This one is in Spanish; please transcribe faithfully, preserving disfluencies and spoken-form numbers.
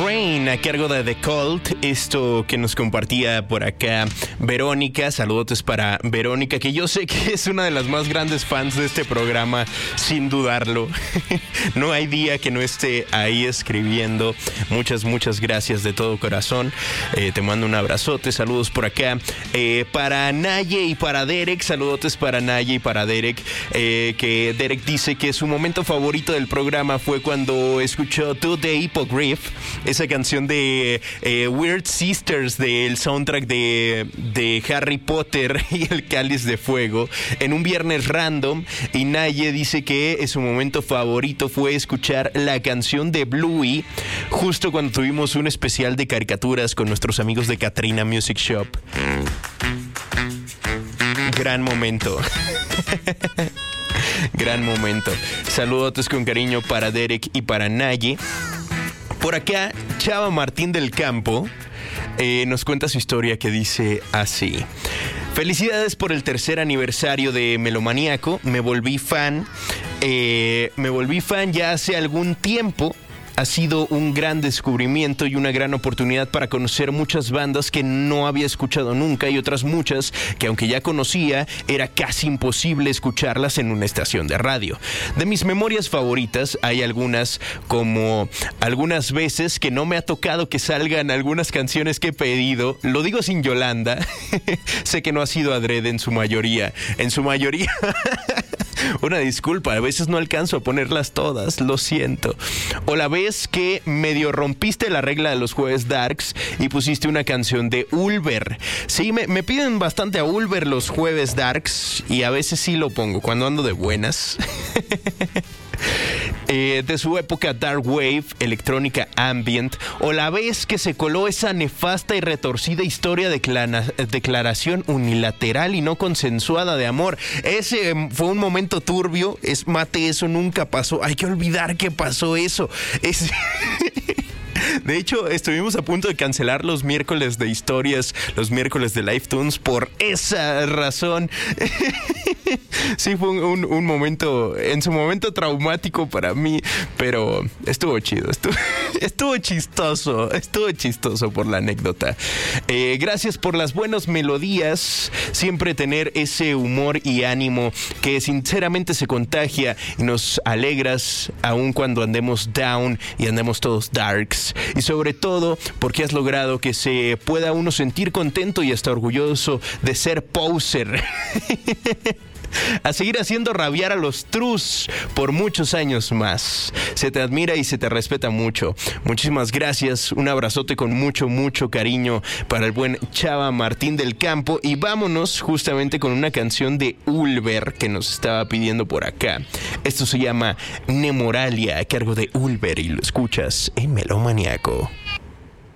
Rain a cargo de The Cult, esto que nos compartía por acá Verónica. Saludotes para Verónica, que yo sé que es una de las más grandes fans de este programa, sin dudarlo. No hay día que no esté ahí escribiendo. Muchas, muchas gracias de todo corazón. Eh, te mando un abrazote, saludos por acá. Eh, para Naye y para Derek, saludotes para Naye y para Derek, eh, que Derek dice que su momento favorito del programa fue cuando escuchó To The Hippogriff, esa canción de eh, Weird Sisters del soundtrack de, de Harry Potter y el Cáliz de Fuego en un viernes random. Y Naye dice que su momento favorito fue escuchar la canción de Bluey justo cuando tuvimos un especial de caricaturas con nuestros amigos de Katrina Music Shop. Gran momento. Gran momento. Saludos con cariño para Derek y para Naye. Por acá, Chava Martín del Campo eh, nos cuenta su historia, que dice así: felicidades por el tercer aniversario de Melomaniaco. Me volví fan. Eh, me volví fan ya hace algún tiempo. Ha sido un gran descubrimiento y una gran oportunidad para conocer muchas bandas que no había escuchado nunca, y otras muchas que, aunque ya conocía, era casi imposible escucharlas en una estación de radio. De mis memorias favoritas hay algunas, como algunas veces que no me ha tocado que salgan algunas canciones que he pedido. Lo digo sin Yolanda. Sé que no ha sido adrede en su mayoría. En su mayoría... Una disculpa, a veces no alcanzo a ponerlas todas, lo siento. O la vez que medio rompiste la regla de los jueves darks y pusiste una canción de Ulver. Sí, me, me piden bastante a Ulver los jueves darks, y a veces sí lo pongo cuando ando de buenas. Eh, de su época Dark Wave, electrónica ambient, o la vez que se coló esa nefasta y retorcida historia de declara- declaración unilateral y no consensuada de amor. Ese eh, fue un momento turbio. Es mate, eso nunca pasó. Hay que olvidar que pasó eso. Es... De hecho, estuvimos a punto de cancelar los miércoles de historias, los miércoles de Live Tunes, por esa razón. Sí, fue un, un, un momento, en su momento traumático para mí, pero estuvo chido, estuvo, estuvo chistoso, estuvo chistoso por la anécdota. Eh, gracias por las buenas melodías, siempre tener ese humor y ánimo que sinceramente se contagia y nos alegras aun cuando andemos down y andemos todos darks. Y sobre todo porque has logrado que se pueda uno sentir contento y hasta orgulloso de ser poser. A seguir haciendo rabiar a los trus por muchos años más. Se te admira y se te respeta mucho. Muchísimas gracias. Un abrazote con mucho, mucho cariño para el buen Chava Martín del Campo. Y vámonos justamente con una canción de Ulver que nos estaba pidiendo por acá. Esto se llama Nemoralia, a cargo de Ulver, y lo escuchas en Melomaniaco.